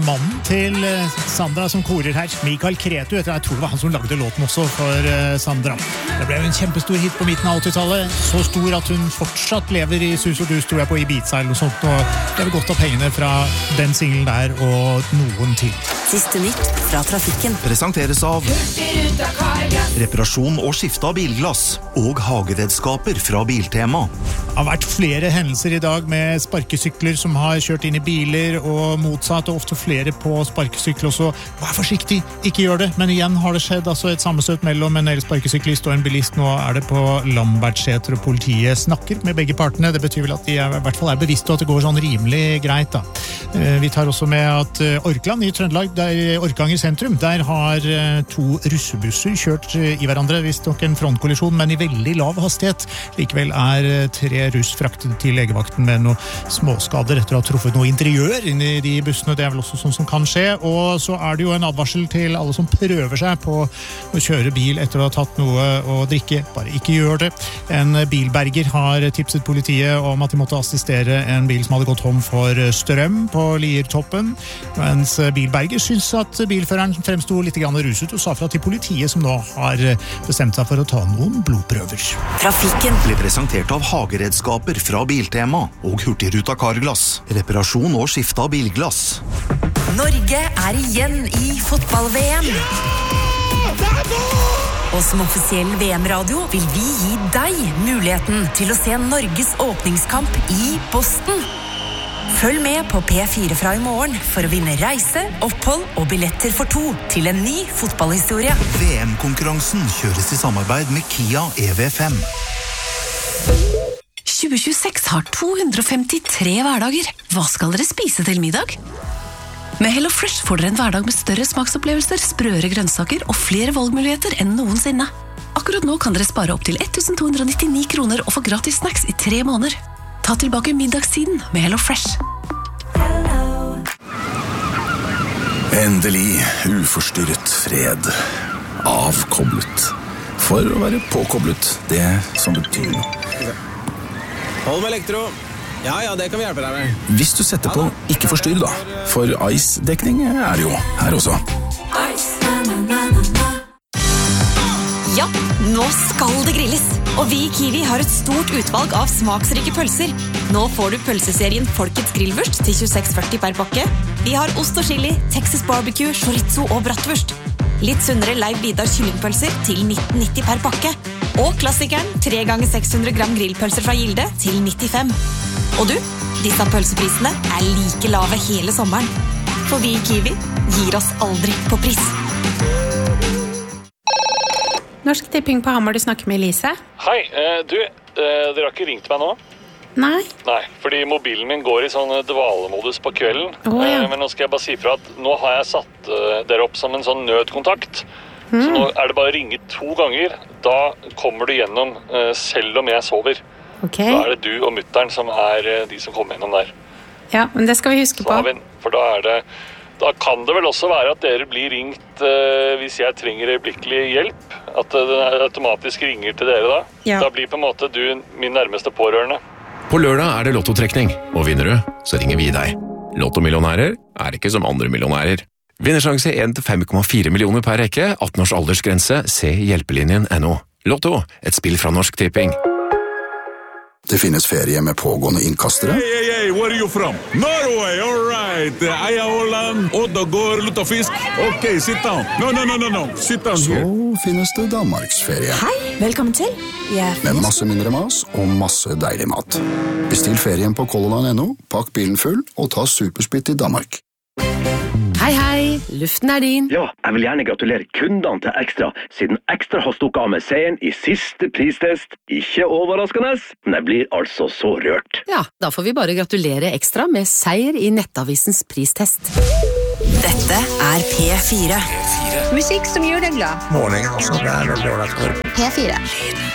mannen til Sandra som korer her, Mikael Kretu, jeg tror det var han som lagde låten også for Sandra. Det ble jo en kjempestor hit på midten av 80-tallet, så stor at hun fortsatt lever i sus og dus, tror jeg, på Ibiza eller noe sånt, og lever godt av pengene fra den singlen der og noen til. Siste nytt fra trafikken. Presenteres av reparasjon og skifte av bilglass og hageredskaper fra Biltema. Det har vært flere hendelser i dag med sparkesykler som har kjørt inn i biler og motsatt, og ofte flere på sparkesykler også. Vær forsiktig, ikke gjør det, men igjen har det skjedd altså et sammenstøt mellom en elsparkesyklist og en bilist. Nå er det på Lambertseter, og politiet snakker med begge partene. Det betyr vel at de i hvert fall er bevisste, og at det går sånn rimelig greit da. Vi tar også med at Orkland i Trøndelag, der Orkanger sentrum, der har to russebusser kjørt i hverandre, visst nok en frontkollisjon, men i veldig lav hastighet. Likevel er 3 russ fraktet til legevakten med noen småskader etter å ha truffet noe interiør inn i de bussene. Det er vel også sånn som kan skje. Og så er det jo en advarsel til alle som prøver seg på å kjøre bil etter å ha tatt noe å drikke. Bare ikke gjør det. En bilberger har tipset politiet om at de måtte assistere en bil som hadde gått tom for strøm på Liertoppen, mens bilberger synes at bilføreren fremstod litt grann ruset og sa fra til politiet, som nå har bestemt seg for å ta noen blodprøver. Trafikken Ble presentert av hageredskaper fra Biltema og Hurtigruta Carglass. Reparasjon og skifte av bilglass. Norge er igjen i fotball-VM. Og som offisiell VM-radio vil vi gi deg muligheten til å se Norges åpningskamp i Boston. Følg med på P4 fra i morgen for å vinne reise, opphold og billetter for 2 til en ny fotballhistorie. VM-konkurransen kjøres i samarbeid med Kia EV5. 2026 har 253 hverdager. Hva skal dere spise til middag? Med Hello Fresh får dere en hverdag med større smaksopplevelser, sprøere grønnsaker og flere valgmuligheter enn noensinne. Akkurat nå kan dere spare opp til 1299 kroner og få gratis snacks i 3 måneder. Ta tilbake middagstiden med Hello Fresh. Endelig uforstyrret fred. Avkoblet. For å være påkoblet, det som betyr noe. Hold med elektro. Ja, det kan vi hjelpe deg med. Hvis du setter på ikke forstyrr da, for Ice-dekning er det jo her også. Ja, nå skal det grilles. Og vi i Kiwi har et stort utvalg av smaksrike pølser. Nå får du pølseserien Folkets grillvurst til 26,40 per pakke. Vi har ost og chili, Texas barbecue, chorizo og bratwurst. Litt sunnere Leiv Vidar kyllingpølser til 19,90 per pakke. Og klassikeren 3 ganger 600 gram grillpølser fra Gilde til 95. Og du, disse pølseprisene er like lave hele sommeren. For vi i Kiwi gir oss aldri på pris. Norsk Tipping på Hamar, du snakker med Elise. Hei, dere har ikke ringt meg nå? Nei. Nei, fordi mobilen min går i sånn dvalemodus på kvelden. Ja. Men nå skal jeg bare si fra at nå har jeg satt dere opp som en sånn nødkontakt. Så nå er det bare å ringe 2 ganger. Da kommer du gjennom selv om jeg sover. Ok. Da er det du og mutteren som er de som kommer gjennom der. Ja, men det skal vi huske på. For da kan det vel også være at dere blir ringt hvis jeg trenger øyeblikkelig hjelp. At den automatisk ringer til dere da. Ja. Da blir på en måte du min nærmeste pårørende. På lørdag er det lottotrekning, og vinner du, så ringer vi deg. Lottomillionærer er ikke som andre millionærer. Vinnersjanse 1-5,4 millioner per rekke, 18 års aldersgrense, se hjelpelinjen.no. Lotto, et spill fra Norsk Tipping. Det finnes ferie med pågående innkastere. Hey, where are you from? Norway, all right. Eia Holland, Oddagård, Luttafisk. Ok, sit down. No. Sit down here. Så finnes det Danmarksferie. Hei, velkommen til. Med masse mindre mas og masse deilig mat. Bestill ferien på colorline.no, pakk bilen full og ta supersplitt til Danmark. Hei, luften er din. Ja, jeg vil gjerne gratulere kundene til Ekstra, siden Ekstra har stukket av med seieren i siste pristest. Ikke overraskende, men jeg blir altså så rørt. Ja, da får vi bare gratulere Ekstra med seier i Nettavisens pristest. Dette er P4. Musikk som gjør deg glad. Morgen, altså. Det er veldig ålreit å høre på. P4.